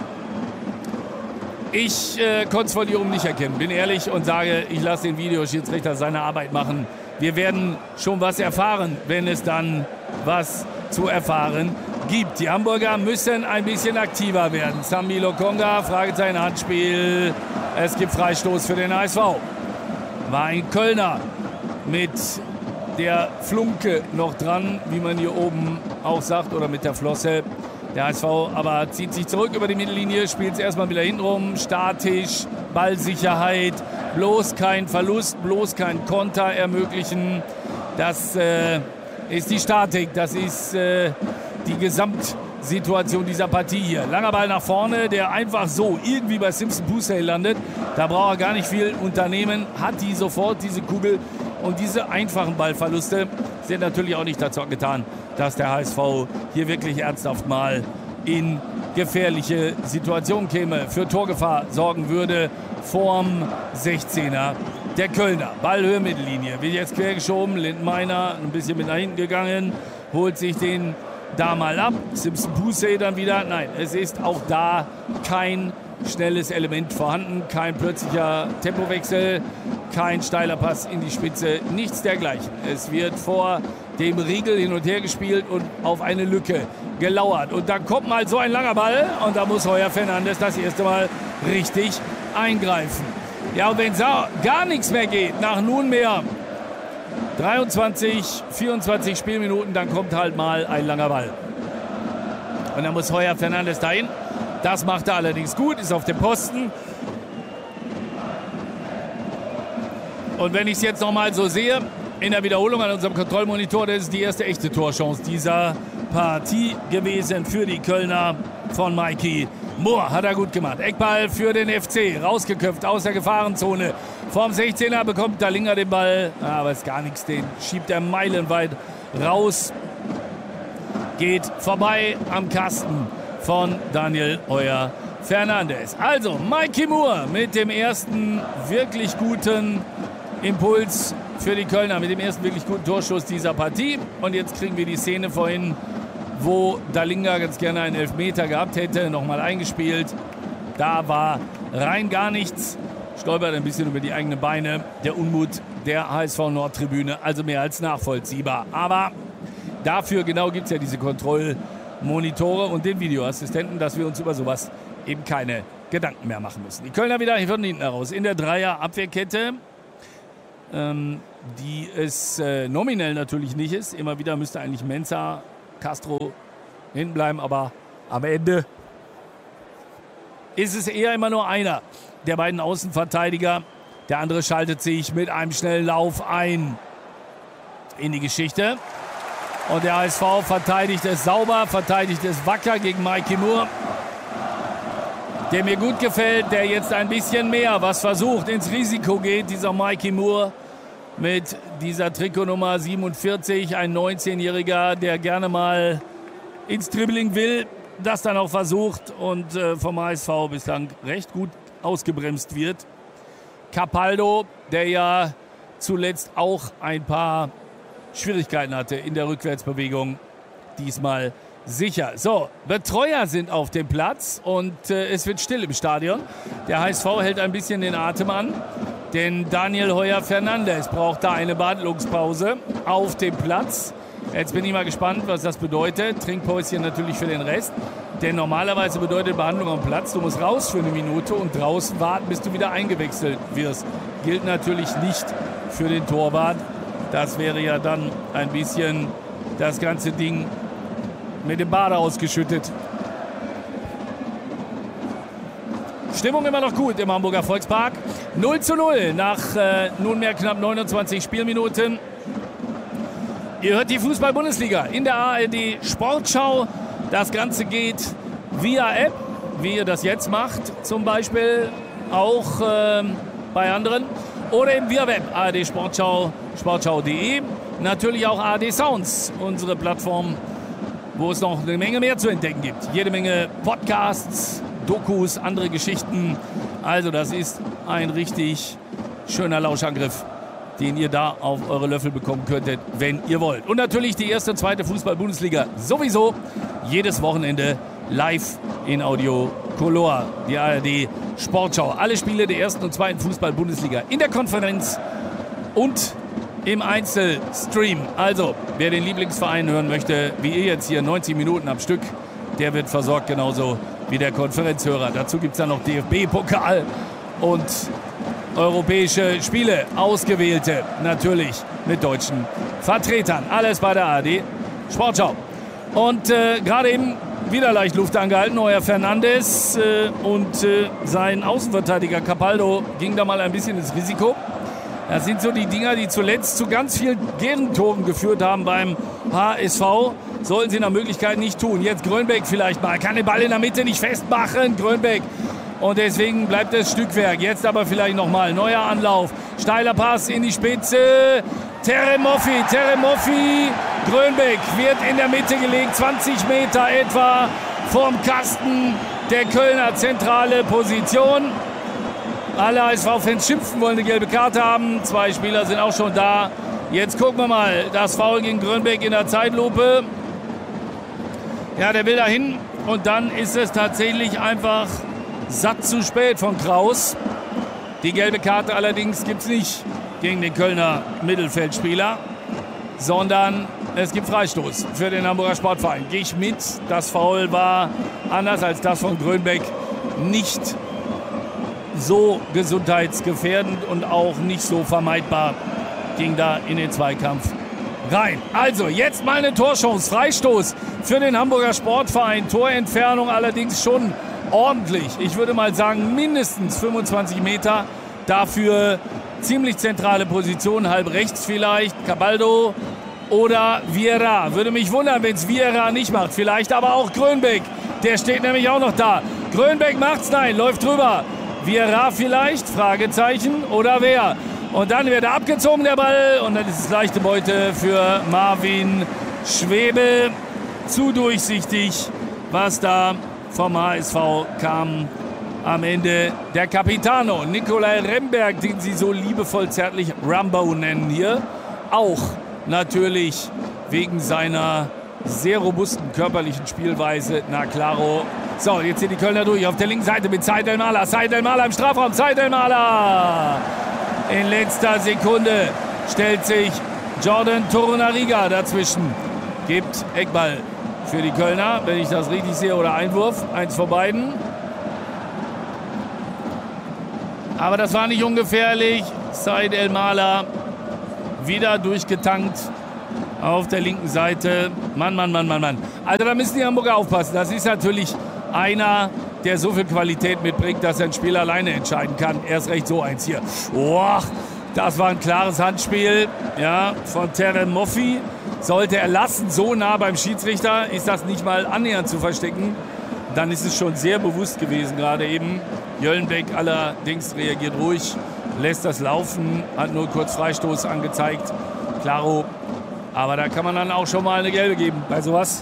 Ich äh, konnte es von hier oben nicht erkennen, bin ehrlich und sage, ich lasse den Videoschiedsrichter seine Arbeit machen. Wir werden schon was erfahren, wenn es dann was zu erfahren gibt. Die Hamburger müssen ein bisschen aktiver werden. Sambi Lokonga, Fragezeichen, Handspiel. Es gibt Freistoß für den H S V. War ein Kölner mit der Flunke noch dran, wie man hier oben auch sagt, oder mit der Flosse. Der H S V aber zieht sich zurück über die Mittellinie, spielt es erstmal wieder hintenrum, statisch, Ballsicherheit, bloß kein Verlust, bloß kein Konter ermöglichen. Das äh, ist die Statik, das ist äh, die Gesamtsituation dieser Partie hier. Langer Ball nach vorne, der einfach so irgendwie bei Simpson Poussey landet. Da braucht er gar nicht viel unternehmen, hat die sofort, diese Kugel. Und diese einfachen Ballverluste sind natürlich auch nicht dazu getan, dass der H S V hier wirklich ernsthaft mal in gefährliche Situationen käme, für Torgefahr sorgen würde vorm sechzehner der Kölner. Ballhöhe Mittellinie, wird jetzt quer geschoben, Lindenmeiner ein bisschen mit nach hinten gegangen, holt sich den da mal ab. Simpson Poussey dann wieder, nein, es ist auch da kein schnelles Element vorhanden, kein plötzlicher Tempowechsel, kein steiler Pass in die Spitze, nichts dergleichen. Es wird vor dem Riegel hin und her gespielt und auf eine Lücke gelauert. Und dann kommt mal so ein langer Ball und da muss Heuer Fernandes das erste Mal richtig eingreifen. Ja, und wenn gar nichts mehr geht, nach nunmehr dreiundzwanzig, vierundzwanzig Spielminuten, dann kommt halt mal ein langer Ball. Und dann muss Heuer Fernandes dahin. Das macht er allerdings gut, ist auf dem Posten. Und wenn ich es jetzt noch mal so sehe, in der Wiederholung an unserem Kontrollmonitor, das ist die erste echte Torchance dieser Partie gewesen für die Kölner von Mikey Mohr. Hat er gut gemacht. Eckball für den F C, rausgeköpft aus der Gefahrenzone. Vorm sechzehner bekommt Dalinga den Ball, aber ist gar nichts, den schiebt er meilenweit raus. Geht vorbei am Kasten von Daniel Heuer Fernandes. Also Mikey Mohr mit dem ersten wirklich guten Impuls für die Kölner, mit dem ersten wirklich guten Torschuss dieser Partie. Und jetzt kriegen wir die Szene vorhin, wo Dalinga ganz gerne einen Elfmeter gehabt hätte, nochmal eingespielt. Da war rein gar nichts. Stolpert ein bisschen über die eigenen Beine. Der Unmut der H S V Nordtribüne, also mehr als nachvollziehbar. Aber dafür genau gibt es ja diese Kontrollmonitore und den Videoassistenten, dass wir uns über sowas eben keine Gedanken mehr machen müssen. Die Kölner wieder von hinten heraus in der Dreier-Abwehrkette, ähm, die es äh, nominell natürlich nicht ist. Immer wieder müsste eigentlich Mensah, Castro hinten bleiben, aber am Ende ist es eher immer nur einer der beiden Außenverteidiger. Der andere schaltet sich mit einem schnellen Lauf ein in die Geschichte. Und der H S V verteidigt es sauber, verteidigt es wacker gegen Mikey Moore, der mir gut gefällt, der jetzt ein bisschen mehr was versucht, ins Risiko geht, dieser Mikey Moore mit dieser Trikotnummer siebenundvierzig, ein neunzehnjähriger, der gerne mal ins Dribbling will, das dann auch versucht und äh, vom H S V bislang recht gut ausgebremst wird. Capaldo, der ja zuletzt auch ein paar Schwierigkeiten hatte in der Rückwärtsbewegung, diesmal sicher. So, Betreuer sind auf dem Platz und äh, es wird still im Stadion. Der H S V hält ein bisschen den Atem an, denn Daniel Heuer-Fernandes braucht da eine Behandlungspause auf dem Platz. Jetzt bin ich mal gespannt, was das bedeutet. Trinkpäuschen natürlich für den Rest. Denn normalerweise bedeutet Behandlung am Platz, du musst raus für eine Minute und draußen warten, bis du wieder eingewechselt wirst. Gilt natürlich nicht für den Torwart. Das wäre ja dann ein bisschen das ganze Ding mit dem Bade ausgeschüttet. Stimmung immer noch gut im Hamburger Volkspark. null zu null nach äh, nunmehr knapp neunundzwanzig Spielminuten. Ihr hört die Fußball-Bundesliga in der A R D Sportschau. Das Ganze geht via App, wie ihr das jetzt macht, zum Beispiel auch äh, bei anderen. Oder eben via Web, A R D Sportschau, sportschau punkt de. Natürlich auch A R D Sounds, unsere Plattform, wo es noch eine Menge mehr zu entdecken gibt. Jede Menge Podcasts, Dokus, andere Geschichten. Also das ist ein richtig schöner Lauschangriff, den ihr da auf eure Löffel bekommen könntet, wenn ihr wollt. Und natürlich die erste und zweite Fußball-Bundesliga sowieso jedes Wochenende live in Audio Color. Die A R D Sportschau. Alle Spiele der ersten und zweiten Fußball-Bundesliga in der Konferenz und im Einzelstream. Also, wer den Lieblingsverein hören möchte, wie ihr jetzt hier, neunzig Minuten am Stück, der wird versorgt genauso wie der Konferenzhörer. Dazu gibt es dann noch D F B-Pokal und europäische Spiele, ausgewählte natürlich mit deutschen Vertretern. Alles bei der A R D Sportschau. Und äh, gerade eben wieder leicht Luft angehalten, Heuer Fernandes äh, und äh, sein Außenverteidiger Capaldo ging da mal ein bisschen ins Risiko. Das sind so die Dinger, die zuletzt zu ganz vielen Gegentoren geführt haben beim H S V. Sollten sie nach Möglichkeit nicht tun. Jetzt Grönbeck vielleicht mal, kann den Ball in der Mitte nicht festmachen, Grönbeck. Und deswegen bleibt es Stückwerk. Jetzt aber vielleicht nochmal neuer Anlauf. Steiler Pass in die Spitze. Teremoffi, Teremoffi. Grönbeck wird in der Mitte gelegt. zwanzig Meter etwa vom Kasten der Kölner zentrale Position. Alle H S V-Fans schimpfen, wollen eine gelbe Karte haben. Zwei Spieler sind auch schon da. Jetzt gucken wir mal. Das Foul gegen Grönbeck in der Zeitlupe. Ja, der will da hin. Und dann ist es tatsächlich einfach satt zu spät von Kraus. Die gelbe Karte allerdings gibt es nicht gegen den Kölner Mittelfeldspieler, sondern es gibt Freistoß für den Hamburger Sportverein. Gehe ich mit. Das Foul war anders als das von Grönbeck nicht so gesundheitsgefährdend und auch nicht so vermeidbar. Ging da in den Zweikampf rein. Also jetzt mal eine Torchance. Freistoß für den Hamburger Sportverein. Torentfernung allerdings schon ordentlich. Ich würde mal sagen mindestens fünfundzwanzig Meter. Dafür ziemlich zentrale Position, halb rechts vielleicht. Capaldo oder Vieira. Würde mich wundern, wenn es Vieira nicht macht. Vielleicht aber auch Grönbeck. Der steht nämlich auch noch da. Grönbeck macht's, nein, läuft drüber. Vieira vielleicht, Fragezeichen, oder wer? Und dann wird er abgezogen, der Ball. Und dann ist es leichte Beute für Marvin Schwebel. Zu durchsichtig, was da vom H S V kam. Am Ende der Capitano, Nikolai Remberg, den sie so liebevoll zärtlich Rambo nennen hier. Auch natürlich wegen seiner sehr robusten körperlichen Spielweise. Na claro. So, jetzt sind die Kölner durch auf der linken Seite mit Said El-Mahla. Said El-Mahla im Strafraum. Said El-Mahla. In letzter Sekunde stellt sich Jordan Torunariga dazwischen. Gibt Eckball für die Kölner, wenn ich das richtig sehe, oder Einwurf. Eins von beiden. Aber das war nicht ungefährlich. Said El-Mahla wieder durchgetankt auf der linken Seite. Mann, Mann, Mann, Mann, Mann. Also da müssen die Hamburger aufpassen. Das ist natürlich einer der so viel Qualität mitbringt, dass er ein Spiel alleine entscheiden kann. Erst recht so eins hier. Boah, das war ein klares Handspiel, ja, von Terem Moffi. Sollte er lassen, so nah beim Schiedsrichter, ist das nicht mal annähernd zu verstecken. Dann ist es schon sehr bewusst gewesen, gerade eben. Jöllenbeck allerdings reagiert ruhig, lässt das laufen, hat nur kurz Freistoß angezeigt. Klaro, aber da kann man dann auch schon mal eine gelbe geben bei sowas.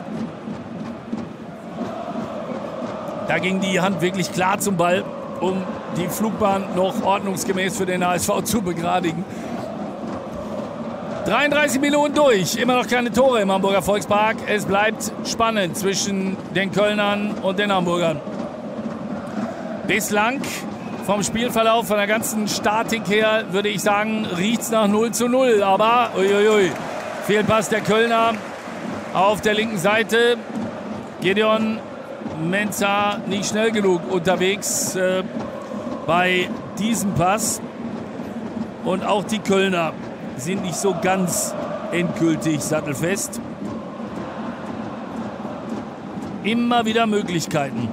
Da ging die Hand wirklich klar zum Ball, um die Flugbahn noch ordnungsgemäß für den H S V zu begradigen. dreiunddreißig Minuten durch, immer noch keine Tore im Hamburger Volkspark. Es bleibt spannend zwischen den Kölnern und den Hamburgern. Bislang vom Spielverlauf, von der ganzen Statik her, würde ich sagen, riecht es nach null zu null. Aber, uiuiui, Fehlpass der Kölner auf der linken Seite. Gideon Mensah nicht schnell genug unterwegs äh, bei diesem Pass. Und auch die Kölner sind nicht so ganz endgültig sattelfest. Immer wieder Möglichkeiten.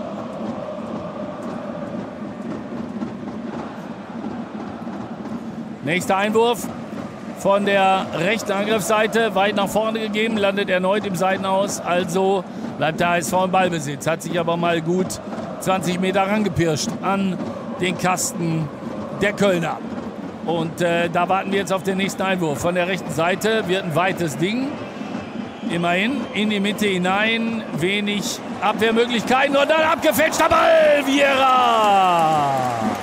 Nächster Einwurf von der rechten Angriffsseite, weit nach vorne gegeben, landet erneut im Seitenaus, also bleibt der H S V im Ballbesitz. Hat sich aber mal gut zwanzig Meter rangepirscht an den Kasten der Kölner. Und äh, da warten wir jetzt auf den nächsten Einwurf. Von der rechten Seite wird ein weites Ding. Immerhin in die Mitte hinein. Wenig Abwehrmöglichkeiten und dann abgefälschter Ball. Vieira.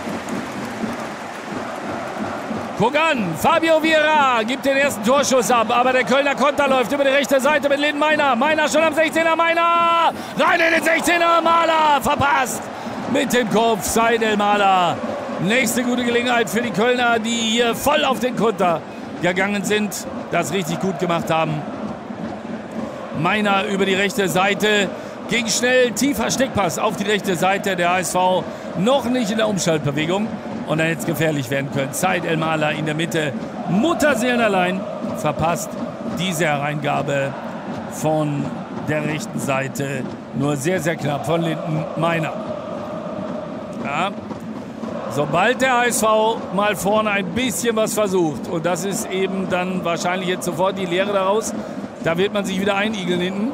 Guck an, Fabio Vieira gibt den ersten Torschuss ab. Aber der Kölner Konter läuft über die rechte Seite mit Linden Meiner. Meiner schon am sechzehner. Meiner rein in den sechzehner. Mahler verpasst. Mit dem Kopf Said El-Mahler. Nächste gute Gelegenheit für die Kölner, die hier voll auf den Konter gegangen sind, das richtig gut gemacht haben. Meiner über die rechte Seite, ging schnell, tiefer Steckpass auf die rechte Seite. Der H S V noch nicht in der Umschaltbewegung und dann jetzt gefährlich werden können. Said El-Mahler in der Mitte, Mutterseelen allein, verpasst diese Hereingabe von der rechten Seite. Nur sehr, sehr knapp von Linden Meiner. Ja. Sobald der H S V mal vorne ein bisschen was versucht, und das ist eben dann wahrscheinlich jetzt sofort die Lehre daraus, da wird man sich wieder einigeln hinten.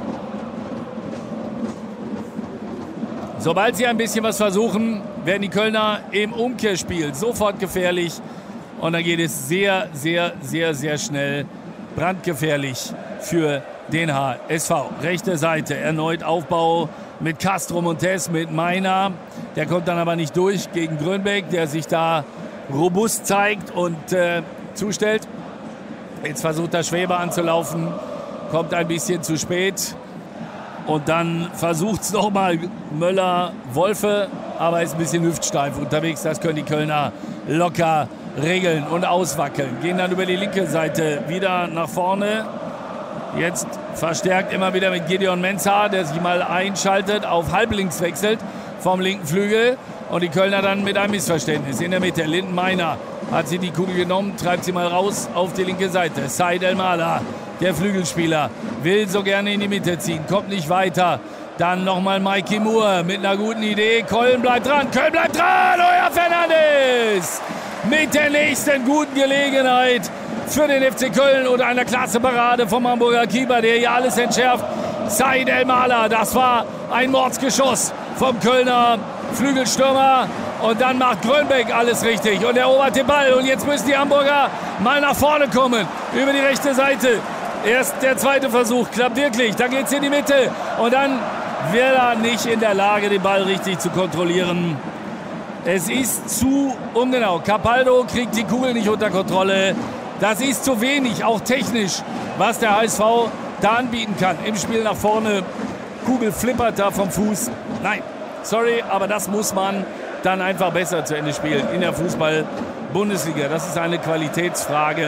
Sobald sie ein bisschen was versuchen, werden die Kölner im Umkehrspiel sofort gefährlich. Und dann geht es sehr, sehr, sehr, sehr schnell brandgefährlich für den H S V. Rechte Seite, erneut Aufbau mit Castro Montes, mit Meiner. Der kommt dann aber nicht durch gegen Grönbeck, der sich da robust zeigt und äh, zustellt. Jetzt versucht der Schwäber anzulaufen, kommt ein bisschen zu spät. Und dann versucht es nochmal Möller-Wolfe, aber ist ein bisschen hüftsteif unterwegs. Das können die Kölner locker regeln und auswackeln. Gehen dann über die linke Seite wieder nach vorne. Jetzt verstärkt immer wieder mit Gideon Mensah, der sich mal einschaltet, auf halblinks wechselt vom linken Flügel. Und die Kölner dann mit einem Missverständnis in der Mitte. Linden Meiner hat sie die Kugel genommen, treibt sie mal raus auf die linke Seite. Said El-Mahler, der Flügelspieler, will so gerne in die Mitte ziehen, kommt nicht weiter. Dann nochmal Mikey Moore mit einer guten Idee. Köln bleibt dran, Köln bleibt dran. Euer Fernandes mit der nächsten guten Gelegenheit für den F C Köln und einer klasse Parade vom Hamburger Keeper, der hier alles entschärft. Said El-Mahler, das war ein Mordsgeschoss vom Kölner Flügelstürmer. Und dann macht Grönbeck alles richtig und erobert den Ball. Und jetzt müssen die Hamburger mal nach vorne kommen, über die rechte Seite. Erst der zweite Versuch, klappt wirklich. Da geht es in die Mitte. Und dann wird er nicht in der Lage, den Ball richtig zu kontrollieren. Es ist zu ungenau. Capaldo kriegt die Kugel nicht unter Kontrolle. Das ist zu wenig, auch technisch, was der H S V da anbieten kann. Im Spiel nach vorne, Kugel flippert da vom Fuß. Nein, sorry, aber das muss man dann einfach besser zu Ende spielen in der Fußball-Bundesliga. Das ist eine Qualitätsfrage.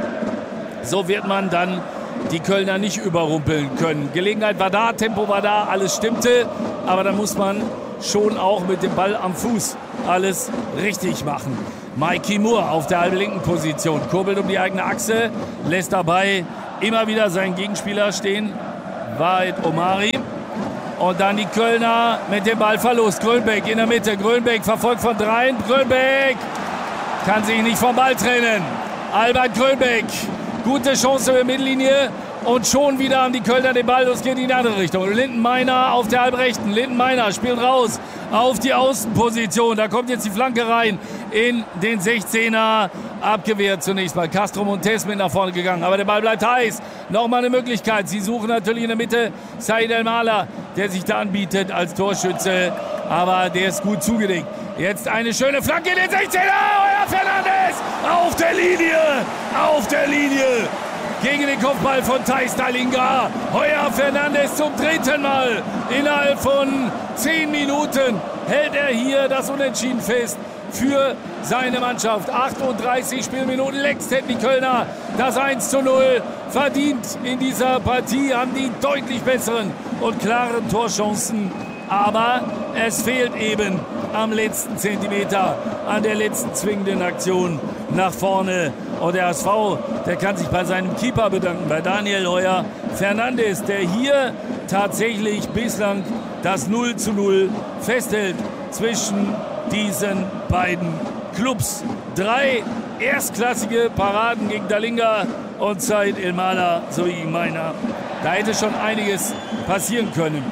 So wird man dann die Kölner nicht überrumpeln können. Gelegenheit war da, Tempo war da, alles stimmte. Aber da muss man schon auch mit dem Ball am Fuß alles richtig machen. Mikey Moore auf der halblinken Position. Kurbelt um die eigene Achse, lässt dabei immer wieder seinen Gegenspieler stehen. Wahed Omari. Und dann die Kölner mit dem Ballverlust. Grönbeck in der Mitte. Grönbeck verfolgt von dreien. Grönbeck kann sich nicht vom Ball trennen. Albert Grönbeck. Gute Chance über Mittellinie. Und schon wieder haben die Kölner den Ball. Das geht in die andere Richtung. Lindenmeiner auf der Halbrechten. Lindenmeiner spielt raus auf die Außenposition. Da kommt jetzt die Flanke rein in den sechzehner. Abgewehrt zunächst mal. Castro Montes mit nach vorne gegangen. Aber der Ball bleibt heiß. Nochmal eine Möglichkeit. Sie suchen natürlich in der Mitte Said El-Mala, der sich da anbietet als Torschütze. Aber der ist gut zugedeckt. Jetzt eine schöne Flanke in den sechzehner. Heuer Fernandes auf der Linie. Auf der Linie. Gegen den Kopfball von Theis Dalinga. Heuer Fernandes zum dritten Mal. Innerhalb von zehn Minuten hält er hier das Unentschieden fest für seine Mannschaft. achtunddreißig Spielminuten längst hätten die Kölner das eins zu null verdient in dieser Partie. Haben die deutlich besseren und klaren Torchancen. Aber es fehlt eben am letzten Zentimeter, an der letzten zwingenden Aktion nach vorne. Und der H S V, der kann sich bei seinem Keeper bedanken, bei Daniel Heuer Fernandes, der hier tatsächlich bislang das null zu null festhält zwischen diesen beiden Clubs. Drei erstklassige Paraden gegen Dalinga und Said El-Mala sowie gegen Meiner. Da hätte schon einiges passieren können.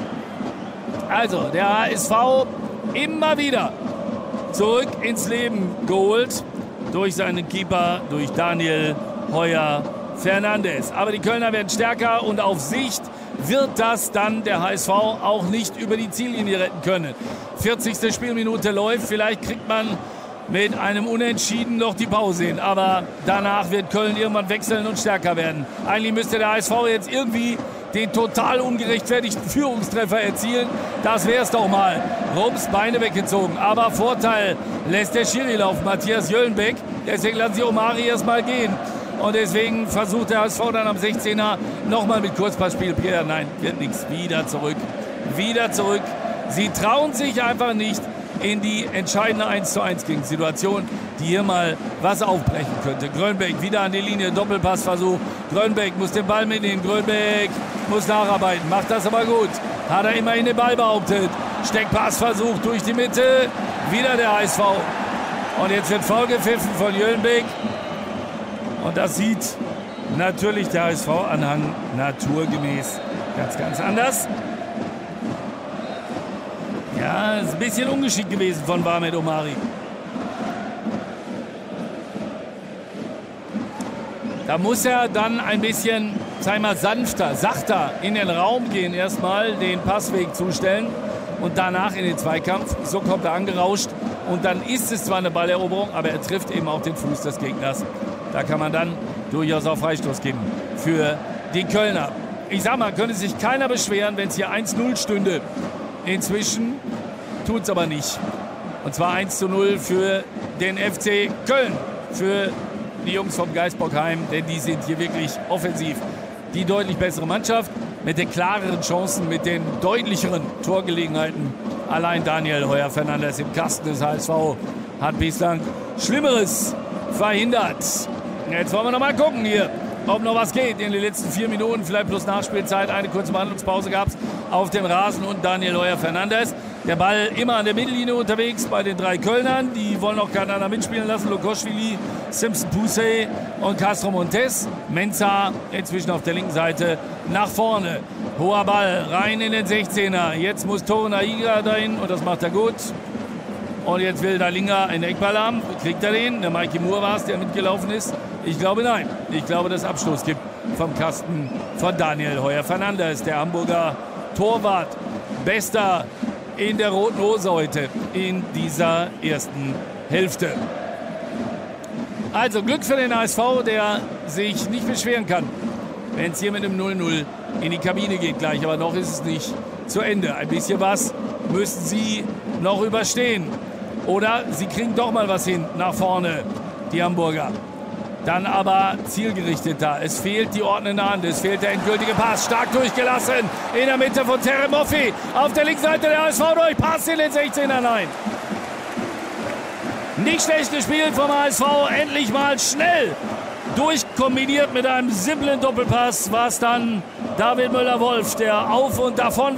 Also der H S V immer wieder zurück ins Leben geholt durch seinen Keeper, durch Daniel Heuer Fernandes. Aber die Kölner werden stärker und auf Sicht wird das dann der H S V auch nicht über die Ziellinie retten können. vierzigste Spielminute läuft, vielleicht kriegt man mit einem Unentschieden noch die Pause hin. Aber danach wird Köln irgendwann wechseln und stärker werden. Eigentlich müsste der H S V jetzt irgendwie den total ungerechtfertigten Führungstreffer erzielen. Das wäre es doch mal. Rums Beine weggezogen. Aber Vorteil lässt der Schiri laufen, Matthias Jöllenbeck. Deswegen lassen sie Omari erst mal gehen. Und deswegen versucht der H S V dann am sechzehner nochmal mit Kurzpassspiel. Pierre, nein, wird nichts. Wieder zurück. Wieder zurück. Sie trauen sich einfach nicht in die entscheidende eins zu eins Gegensituation, die hier mal was aufbrechen könnte. Grönbeck wieder an die Linie, Doppelpassversuch. Grönbeck muss den Ball mitnehmen. Grönbeck muss nacharbeiten, macht das aber gut. Hat er immerhin den Ball behauptet. Steckpassversuch durch die Mitte. Wieder der H S V. Und jetzt wird Foul gepfiffen von Jöllenbeck. Und das sieht natürlich der H S V-Anhang naturgemäß ganz, ganz anders. Ja, ist ein bisschen ungeschickt gewesen von Barmet Omari. Da muss er dann ein bisschen, sag ich mal, sanfter, sachter in den Raum gehen, erstmal den Passweg zustellen und danach in den Zweikampf. So kommt er angerauscht und dann ist es zwar eine Balleroberung, aber er trifft eben auch den Fuß des Gegners. Da kann man dann durchaus auch Freistoß geben für die Kölner. Ich sag mal, könnte sich keiner beschweren, wenn es hier eins null stünde. Inzwischen tut es aber nicht. Und zwar eins zu null für den F C Köln, für die Jungs vom Geisbockheim, denn die sind hier wirklich offensiv die deutlich bessere Mannschaft mit den klareren Chancen, mit den deutlicheren Torgelegenheiten. Allein Daniel Heuer Fernandes im Kasten des H S V hat bislang Schlimmeres verhindert. Jetzt wollen wir noch mal gucken hier, ob noch was geht in den letzten vier Minuten, vielleicht plus Nachspielzeit. Eine kurze Behandlungspause gab es auf dem Rasen und Daniel Heuer Fernandes. Der Ball immer an der Mittellinie unterwegs bei den drei Kölnern. Die wollen auch keinen anderen mitspielen lassen. Lukoschwili, Simpson Poussey und Castro Montes. Mensah inzwischen auf der linken Seite nach vorne. Hoher Ball rein in den sechzehner. Jetzt muss Torunariga dahin und das macht er gut. Und jetzt will Dalinga einen Eckball haben. Kriegt er den? Der Mikey Moore war es, der mitgelaufen ist. Ich glaube nein. Ich glaube, dass es Abstoß gibt vom Kasten von Daniel Heuer Fernandes. Der Hamburger Torwart. Bester in der roten Hose heute in dieser ersten Hälfte. Also Glück für den H S V, der sich nicht beschweren kann, wenn es hier mit einem null null in die Kabine geht gleich. Aber noch ist es nicht zu Ende. Ein bisschen was müssen sie noch überstehen. Oder sie kriegen doch mal was hin nach vorne, die Hamburger. Dann aber zielgerichteter. Es fehlt die ordnende Hand. Es fehlt der endgültige Pass. Stark durchgelassen. In der Mitte von Teremoffi. Auf der linken Seite der H S V durch. Pass in den sechzehner. Nein. Nicht schlecht gespielt vom H S V. Endlich mal schnell durchkombiniert mit einem simplen Doppelpass. War es dann David Müller-Wolf, der auf und davon